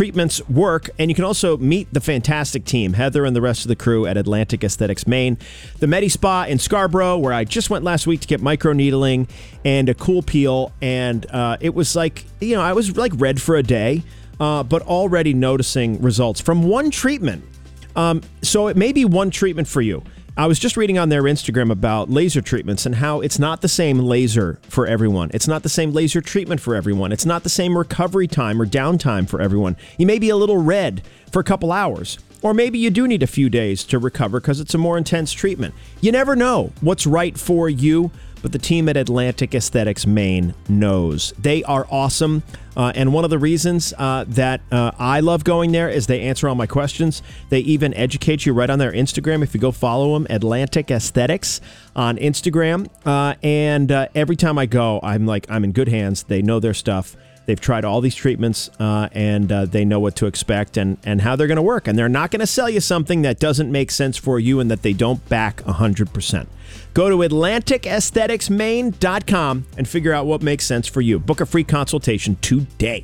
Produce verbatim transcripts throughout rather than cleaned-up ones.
treatments work, and you can also meet the fantastic team, Heather and the rest of the crew at Atlantic Aesthetics Maine. The Medi Spa in Scarborough, where I just went last week to get microneedling and a cool peel, and uh, it was like, you know, I was like red for a day, uh, but already noticing results from one treatment. Um, so it may be one treatment for you. I was just reading on their Instagram about laser treatments and how it's not the same laser for everyone. It's not the same laser treatment for everyone. It's not the same recovery time or downtime for everyone. You may be a little red for a couple hours, or maybe you do need a few days to recover because it's a more intense treatment. You never know what's right for you, but the team at Atlantic Aesthetics Maine knows. They are awesome. Uh, and one of the reasons uh, that uh, I love going there is they answer all my questions. They even educate you right on their Instagram. If you go follow them, Atlantic Aesthetics on Instagram. Uh, and uh, every time I go, I'm like, I'm in good hands. They know their stuff. They've tried all these treatments, uh, and uh, they know what to expect and, and how they're going to work. And they're not going to sell you something that doesn't make sense for you and that they don't back one hundred percent. Go to Atlantic Aesthetics Maine dot com and figure out what makes sense for you. Book a free consultation today.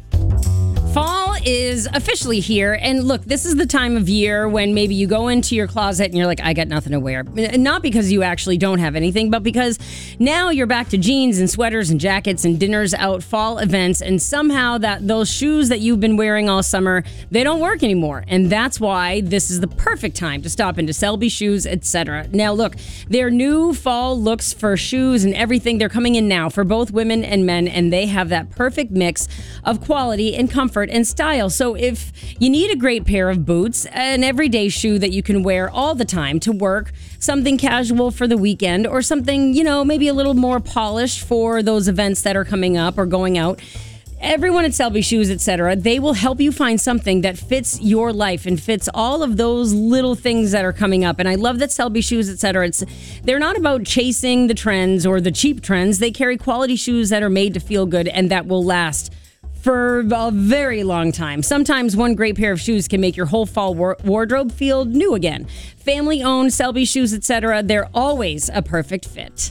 Fall is officially here, and look, this is the time of year when maybe you go into your closet and you're like, I got nothing to wear. Not because you actually don't have anything, but because now you're back to jeans and sweaters and jackets and dinners out, fall events, and somehow that those shoes that you've been wearing all summer, they don't work anymore. And that's why this is the perfect time to stop into Selby Shoes, et cetera. Now look, their new fall looks for shoes and everything, they're coming in now for both women and men, and they have that perfect mix of quality and comfort and style. So if you need a great pair of boots, an everyday shoe that you can wear all the time to work, something casual for the weekend, or something, you know, maybe a little more polished for those events that are coming up or going out, everyone at Selby Shoes, et cetera, they will help you find something that fits your life and fits all of those little things that are coming up. And I love that Selby Shoes, et cetera, it's, they're not about chasing the trends or the cheap trends. They carry quality shoes that are made to feel good and that will last for a very long time. Sometimes one great pair of shoes can make your whole fall war- wardrobe feel new again. Family-owned Selby Shoes, et cetera, they're always a perfect fit.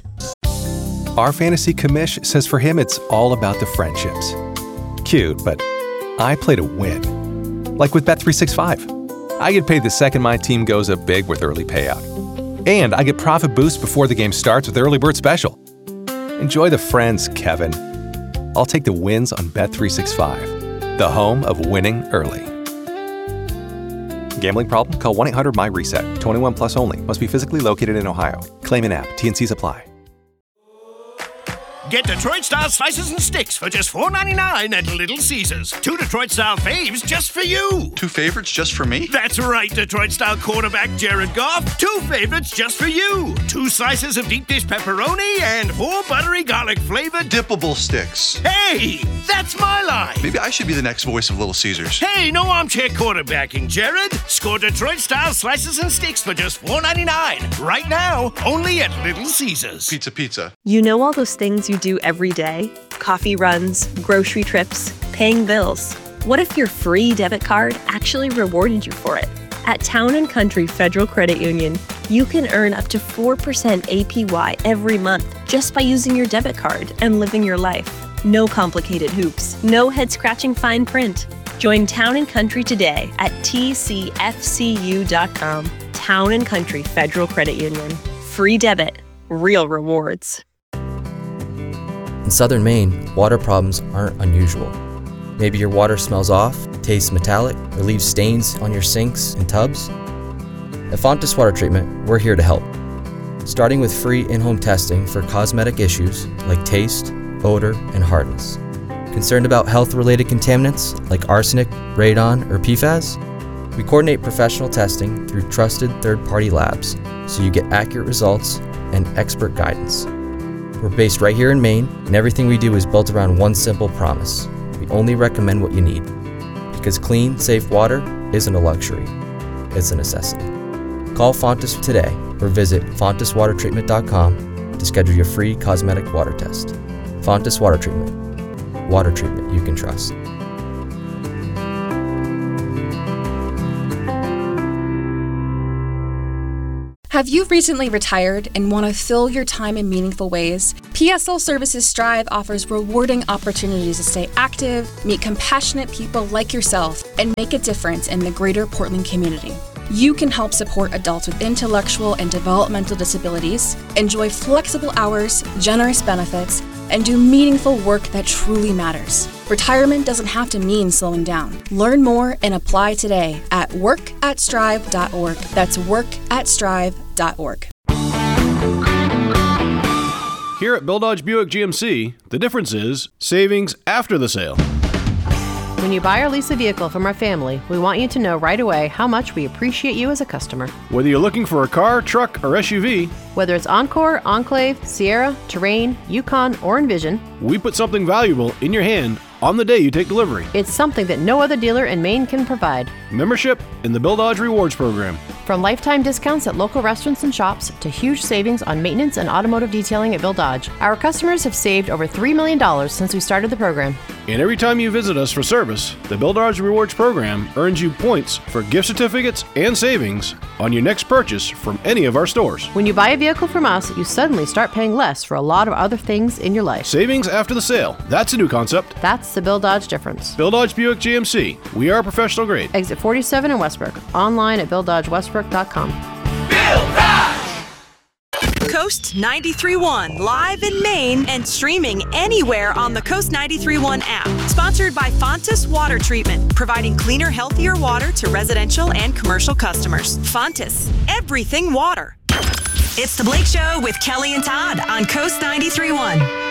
Our fantasy commish says for him it's all about the friendships. Cute, but I play to win. Like with Bet three sixty-five. I get paid the second my team goes up big with early payout. And I get profit boost before the game starts with Early Bird Special. Enjoy the friends, Kevin. I'll take the wins on Bet three sixty-five, the home of winning early. Gambling problem? Call one eight hundred my reset. twenty-one plus only. Must be physically located in Ohio. Claim in app. T and Cs apply. Get Detroit-style slices and sticks for just four ninety-nine at Little Caesars. Two Detroit-style faves just for you. Two favorites just for me? That's right, Detroit-style quarterback Jared Goff. Two favorites just for you. Two slices of deep dish pepperoni and four buttery garlic-flavored dippable sticks. Hey, that's my line. Maybe I should be the next voice of Little Caesars. Hey, no armchair quarterbacking, Jared. Score Detroit-style slices and sticks for just four ninety-nine. Right now, only at Little Caesars. Pizza, pizza. You know all those things you do every day? Coffee runs, grocery trips, paying bills. What if your free debit card actually rewarded you for it? At Town and Country Federal Credit Union, you can earn up to four percent A P Y every month just by using your debit card and living your life. No complicated hoops, no head-scratching fine print. Join Town and Country today at T C F C U dot com. Town and Country Federal Credit Union. Free debit, real rewards. In southern Maine, water problems aren't unusual. Maybe your water smells off, tastes metallic, or leaves stains on your sinks and tubs. At Fontes Water Treatment, we're here to help. Starting with free in-home testing for cosmetic issues like taste, odor, and hardness. Concerned about health-related contaminants like arsenic, radon, or P FAS? We coordinate professional testing through trusted third-party labs so you get accurate results and expert guidance. We're based right here in Maine, and everything we do is built around one simple promise. We only recommend what you need. Because clean, safe water isn't a luxury, it's a necessity. Call Fontes today or visit Fontes Water Treatment dot com to schedule your free cosmetic water test. Fontes Water Treatment. Water treatment you can trust. Have you recently retired and want to fill your time in meaningful ways? P S L Services Strive offers rewarding opportunities to stay active, meet compassionate people like yourself, and make a difference in the greater Portland community. You can help support adults with intellectual and developmental disabilities, enjoy flexible hours, generous benefits, and do meaningful work that truly matters. Retirement doesn't have to mean slowing down. Learn more and apply today at work at strive dot org. That's work at strive dot org. Here at Bill Dodge Buick G M C, the difference is savings after the sale. When you buy or lease a vehicle from our family, we want you to know right away how much we appreciate you as a customer. Whether you're looking for a car, truck, or S U V, whether it's Encore, Enclave, Sierra, Terrain, Yukon, or Envision, we put something valuable in your hand on the day you take delivery. It's something that no other dealer in Maine can provide. Membership in the Bill Dodge Rewards Program. From lifetime discounts at local restaurants and shops to huge savings on maintenance and automotive detailing at Bill Dodge, our customers have saved over three million dollars since we started the program. And every time you visit us for service, the Bill Dodge Rewards Program earns you points for gift certificates and savings on your next purchase from any of our stores. When you buy a vehicle from us, you suddenly start paying less for a lot of other things in your life. Savings after the sale. That's a new concept. That's the Bill Dodge difference. Bill Dodge Buick G M C. We are professional grade. Exit forty-seven in Westbrook. Online at bill dodge westbrook dot com. Bill Dodge! Coast ninety-three point one, live in Maine and streaming anywhere on the Coast ninety-three point one app. Sponsored by Fontis Water Treatment, providing cleaner, healthier water to residential and commercial customers. Fontis, everything water. It's the Blake Show with Kelly and Todd on Coast ninety-three point one.